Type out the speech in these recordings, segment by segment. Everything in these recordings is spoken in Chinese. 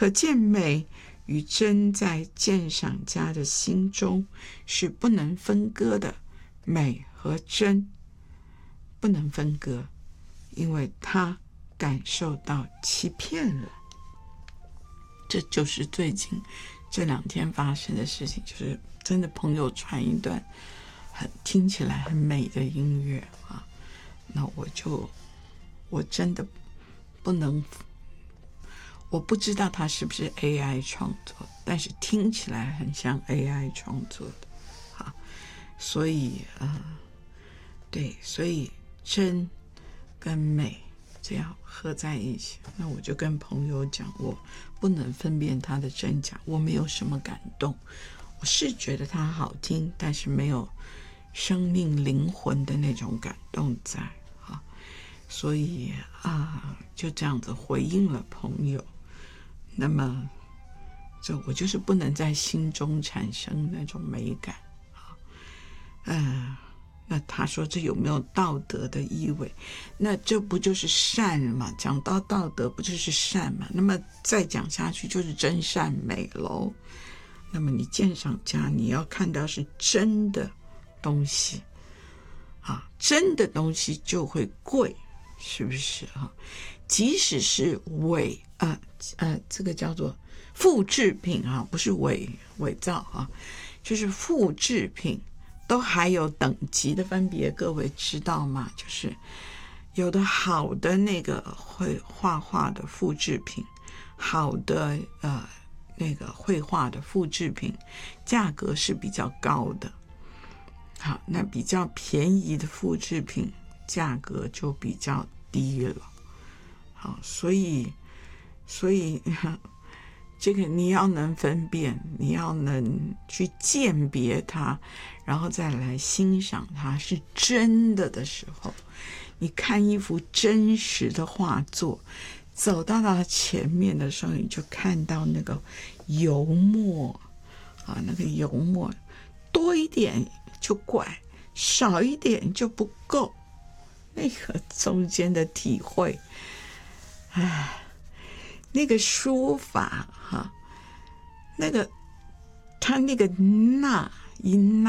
可见美与真在鉴赏家的心中是不能分割的，美和真不能分割，因为他感受到欺骗了。这就是最近这2天发生的事情，就是真的朋友传一段听起来很美的音乐啊，那我真的不能，我不知道它是不是 AI 创作，但是听起来很像 AI 创作的啊，所以对，所以真跟美这样合在一起，那我就跟朋友讲，我不能分辨它的真假，我没有什么感动，我是觉得它好听，但是没有生命灵魂的那种感动在啊，所以就这样子回应了朋友。那么我就是不能在心中产生那种美感那他说这有没有道德的意味？那这不就是善嘛？讲到道德不就是善嘛？那么再讲下去就是真善美喽。那么你鉴赏家你要看到是真的东西真的东西就会贵，是不是即使是这个叫做复制品不是伪造就是复制品都还有等级的分别，各位知道吗？就是有的好的那个会画画的复制品，好的那个绘画的复制品价格是比较高的，好，那比较便宜的复制品价格就比较低了。好，所以这个你要能分辨，你要能去鉴别它，然后再来欣赏它是真的的时候，你看一幅真实的画作，走到它前面的时候，你就看到那个油墨那个油墨多一点就怪，少一点就不够，那个中间的体会，那个书法那个他那个音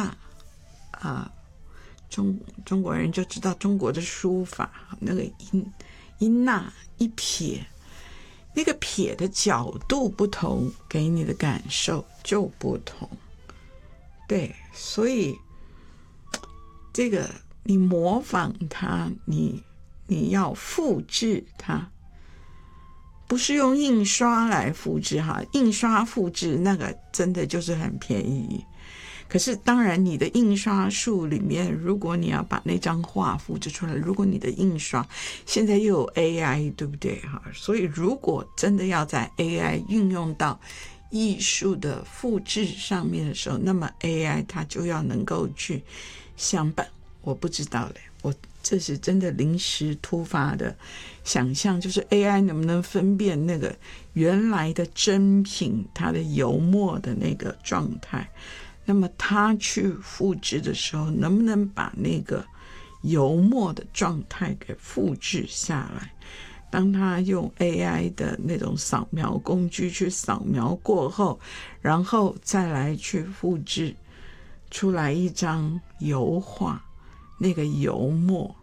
中国人就知道中国的书法那个音一撇，那个撇的角度不同，给你的感受就不同。对，所以这个你模仿它，你要复制它，不是用印刷来复制印刷复制那个真的就是很便宜。可是当然你的印刷术里面，如果你要把那张画复制出来，如果你的印刷现在又有 AI 对不对所以如果真的要在 AI 运用到艺术的复制上面的时候，那么 AI 它就要能够去想办，我不知道我这是真的临时突发的想象，就是 AI 能不能分辨那个原来的真品它的油墨的那个状态，那么它去复制的时候能不能把那个油墨的状态给复制下来，当他用 AI 的那种扫描工具去扫描过后，然后再来去复制出来一张油画，那个油墨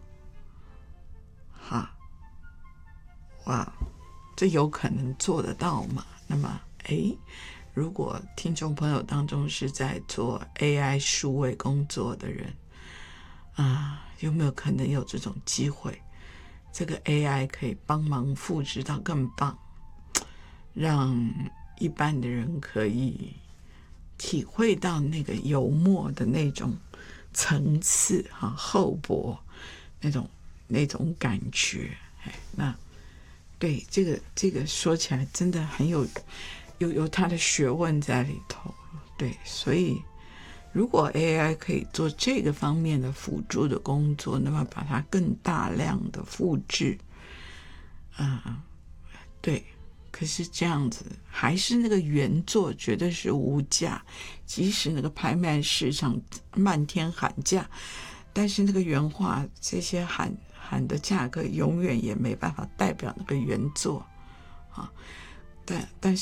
哇，这有可能做得到吗？那么如果听众朋友当中是在做 AI 数位工作的人有没有可能有这种机会，这个 AI 可以帮忙复制到更棒，让一般的人可以体会到那个油墨的那种层次厚薄那种感觉。那对这个说起来真的很有它的学问在里头。对，所以如果 AI 可以做这个方面的辅助的工作，那么把它更大量的复制对，可是这样子还是那个原作绝对是无价，即使那个拍卖市场漫天喊价，但是那个原画这些喊的价格永远也没办法代表那个原作但是